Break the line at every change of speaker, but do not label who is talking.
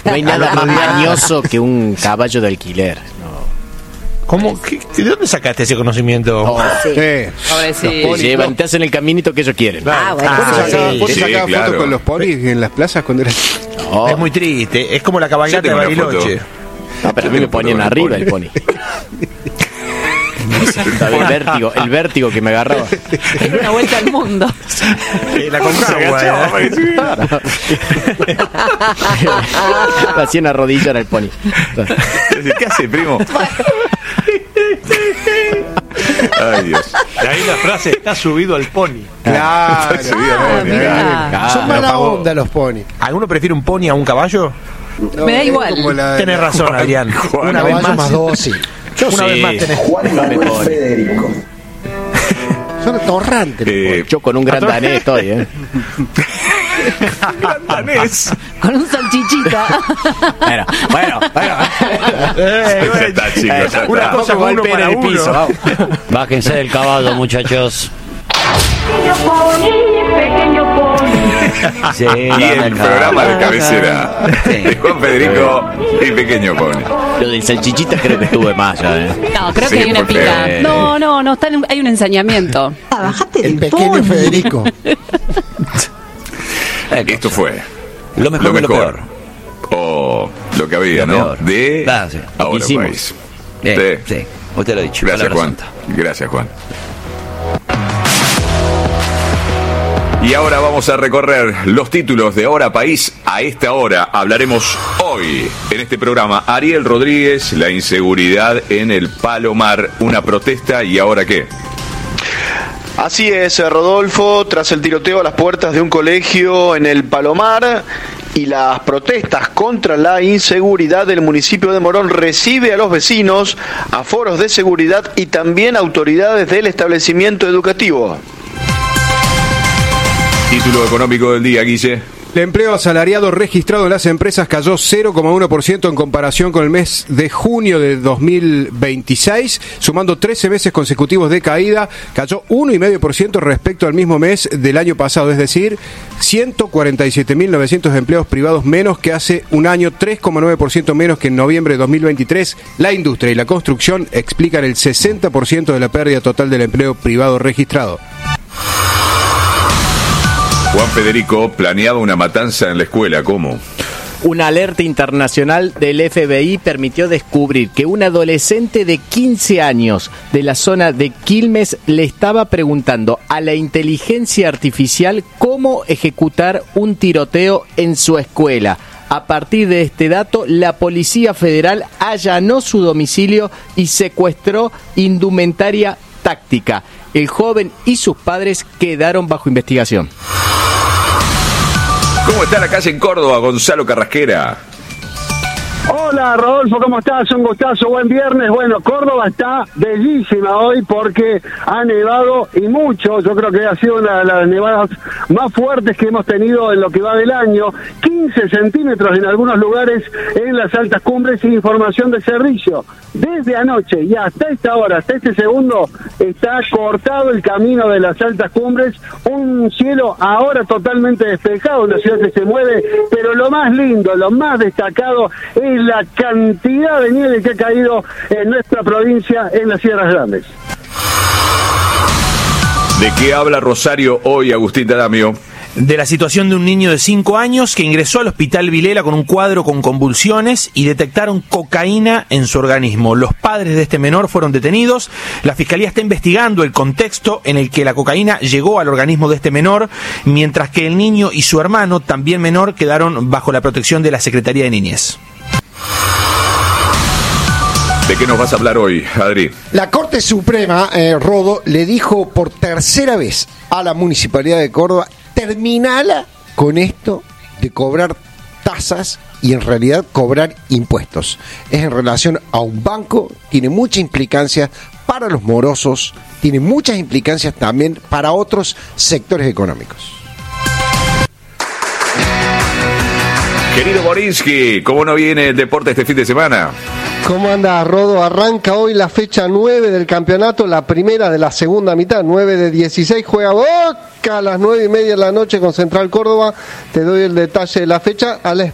No hay nada más mañoso que un caballo de alquiler.
¿Cómo? ¿De dónde sacaste ese conocimiento?
Pobrecito.
Llevan, te hacen el caminito que ellos quieren.
¿Vos sacabas fotos con los ponis en las plazas cuando eras?
No.
Es muy triste. Es como la cabalgata de Bariloche.
No, pero a mí me ponían arriba el pony. El vértigo que me agarraba.
Era una vuelta al mundo.
La compraba.
La hacían arrodillar al pony.
¿Qué hace, primo? Ay, Dios.
Y ahí la frase, está subido al pony.
Claro.
Son
mala onda los ponis.
¿Alguno prefiere un pony a un caballo?
No,
me da igual.
Tenés razón, Adrián. Una vez más
dócil.
Una vez más tenés.
Juan Manuel Federico.
Son atorrantes.
Yo con un gran danés estoy,
Gran danés.
Con un salchichita.
Bueno.
Está, chicos.
Una cosa con uno para uno.
Piso,
Bájense del caballo, muchachos.
Pequeño pony.
Sí,
Y el programa de cabecera de Juan Federico y Pequeño Pony.
Lo del salchichita creo que estuve más ya,
No, creo
Sí,
que hay una
porque-
pica. No, hay un ensañamiento.
Bájate
El
del
pequeño
pony.
Federico.
Esto fue
Lo mejor de lo peor.
O lo que había,
Lo
¿no?
peor.
De
Claro, sí.
Ahora
Hicimos.
País.
Sí, usted lo ha dicho.
Gracias,
Palabra
Juan.
santa.
Gracias, Juan. Y ahora vamos a recorrer los títulos de Ahora País. A esta hora hablaremos hoy en este programa. Ariel Rodríguez, la inseguridad en el Palomar, una protesta y ahora qué.
Así es, Rodolfo, tras el tiroteo a las puertas de un colegio en el Palomar y las protestas contra la inseguridad del municipio de Morón, recibe a los vecinos, a foros de seguridad y también autoridades del establecimiento educativo.
Título económico del día, Guille.
El empleo asalariado registrado en las empresas cayó 0,1% en comparación con el mes de junio de 2026, sumando 13 meses consecutivos de caída, cayó 1,5% respecto al mismo mes del año pasado, es decir, 147.900 empleos privados menos que hace un año, 3,9% menos que en noviembre de 2023. La industria y la construcción explican el 60% de la pérdida total del empleo privado registrado.
Juan Federico planeaba una matanza en la escuela. ¿Cómo?
Una alerta internacional del FBI permitió descubrir que un adolescente de 15 años de la zona de Quilmes le estaba preguntando a la inteligencia artificial cómo ejecutar un tiroteo en su escuela. A partir de este dato, la Policía Federal allanó su domicilio y secuestró indumentaria táctica. El joven y sus padres quedaron bajo investigación.
¿Cómo está la calle en Córdoba, Gonzalo Carrasquera?
Hola Rodolfo, ¿cómo estás? Un gustazo, buen viernes. Bueno, Córdoba está bellísima hoy porque ha nevado y mucho. Yo creo que ha sido una de las nevadas más fuertes que hemos tenido en lo que va del año. 15 centímetros en algunos lugares en las altas cumbres. Información de Cerrillo. Desde anoche y hasta esta hora, hasta este segundo, está cortado el camino de las altas cumbres. Un cielo ahora totalmente despejado, una ciudad que se mueve, pero lo más lindo, lo más destacado es la cantidad de nieve que ha caído en nuestra provincia, en las Sierras Grandes.
¿De qué habla Rosario hoy, Agustín Tadamio?
De la situación de un niño de 5 años que ingresó al hospital Vilela con un cuadro con convulsiones y detectaron cocaína en su organismo. Los padres de este menor fueron detenidos. La Fiscalía está investigando el contexto en el que la cocaína llegó al organismo de este menor, mientras que el niño y su hermano, también menor, quedaron bajo la protección de la Secretaría de Niñez.
¿De qué nos vas a hablar hoy, Adri?
La Corte Suprema, Rodo, le dijo por tercera vez a la Municipalidad de Córdoba: terminala con esto de cobrar tasas y en realidad cobrar impuestos. Es en relación a un banco, tiene mucha implicancia para los morosos, tiene muchas implicancias también para otros sectores económicos.
Querido Borinsky, ¿cómo no viene el deporte este fin de semana?
¿Cómo anda, Rodo? Arranca hoy la fecha 9 del campeonato, la primera de la segunda mitad, 9 de 16, juega Boca a las 9:30 de la noche con Central Córdoba. Te doy el detalle de la fecha. A la